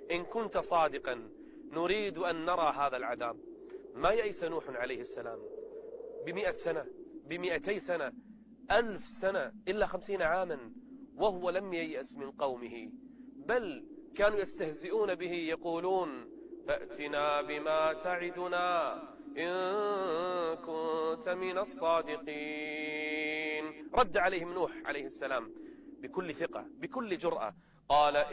إن كنت صادقا نريد أن نرى هذا العذاب. ما يئس نوح عليه السلام 100 سنة، 200 سنة، 1000 سنة، إلا 50 عاما، وهو لم ييأس من قومه، بل كانوا يستهزئون به يقولون فأتنا بما تعدنا إن كنت من الصادقين. رد عليهم نوح عليه السلام بكل ثقة، بكل جرأة، قال